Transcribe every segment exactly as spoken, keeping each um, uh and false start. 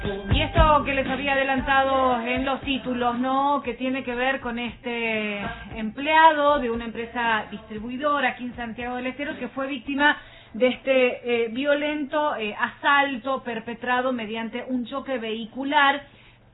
Y esto que les había adelantado en los títulos, ¿no? Que tiene que ver con este empleado de una empresa distribuidora aquí en Santiago del Estero que fue víctima de este eh, violento eh, asalto perpetrado mediante un choque vehicular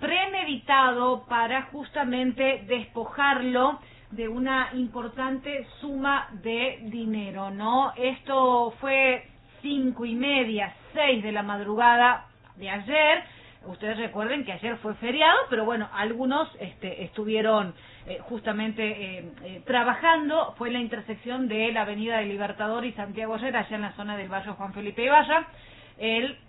premeditado para justamente despojarlo de una importante suma de dinero, ¿no? Esto fue cinco y media, seis de la madrugada de ayer. Ustedes recuerden que ayer fue feriado, pero bueno, algunos este, estuvieron eh, justamente eh, eh, trabajando. Fue en la intersección de la avenida del Libertador y Santiago Herrera, allá en la zona del barrio Juan Felipe Ibaya. Él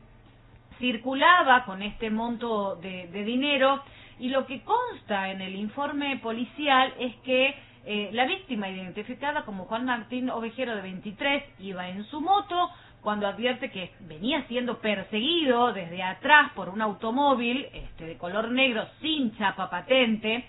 circulaba con este monto de, de dinero y lo que consta en el informe policial es que eh, la víctima, identificada como Juan Martín Ovejero de veintitrés, iba en su moto cuando advierte que venía siendo perseguido desde atrás por un automóvil este, de color negro sin chapa patente.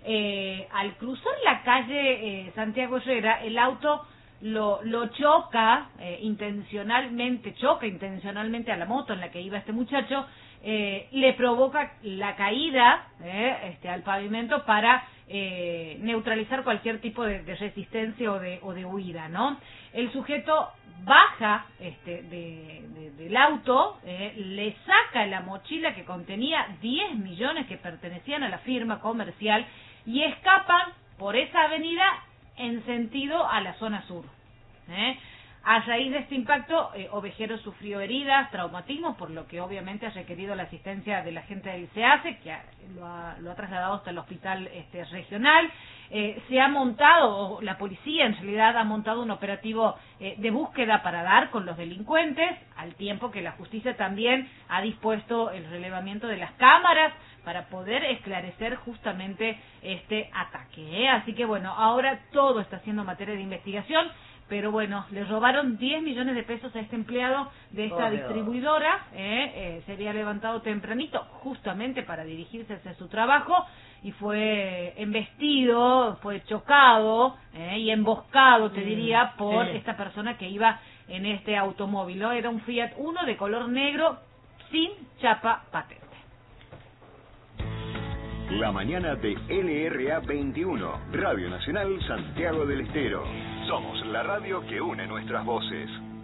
Eh, al cruzar la calle eh, Santiago Herrera, el auto lo, lo choca eh, intencionalmente, choca intencionalmente a la moto en la que iba este muchacho, eh, le provoca la caída eh, este, al pavimento para eh, neutralizar cualquier tipo de, de resistencia o de, o de huida, ¿no? El sujeto baja este, de, de, del auto, eh, le saca la mochila que contenía diez millones que pertenecían a la firma comercial y escapan por esa avenida en sentido a la zona sur. ¿eh? A raíz de este impacto, eh, Ovejero sufrió heridas, traumatismos, por lo que obviamente ha requerido la asistencia de la gente del SEACE, que ha, lo, ha, lo ha trasladado hasta el hospital este, regional. Eh, se ha montado, la policía en realidad ha montado un operativo eh, de búsqueda para dar con los delincuentes, al tiempo que la justicia también ha dispuesto el relevamiento de las cámaras para poder esclarecer justamente este ataque. ¿eh? Así que bueno, ahora todo está siendo materia de investigación. Pero bueno, le robaron diez millones de pesos a este empleado de esta oh, distribuidora, eh, eh, se había levantado tempranito justamente para dirigirse hacia su trabajo y fue embestido, fue chocado eh, y emboscado, te diría, por sí. esta persona que iba en este automóvil, ¿no? Era un Fiat Uno de color negro sin chapa patente. La mañana de L R A veintiuno, Radio Nacional Santiago del Estero. Somos la radio que une nuestras voces.